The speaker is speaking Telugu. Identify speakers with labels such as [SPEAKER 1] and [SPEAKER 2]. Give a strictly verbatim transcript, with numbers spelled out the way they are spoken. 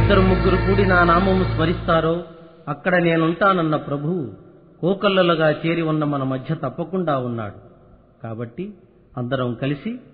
[SPEAKER 1] ఇద్దరు ముగ్గురు కూడి నా నామము స్మరిస్తారో అక్కడ నేనుంటానన్న ప్రభువు కోకొల్లలుగా చేరి ఉన్న మన మధ్య తప్పకుండా ఉన్నాడు. కాబట్టి అందరం కలిసి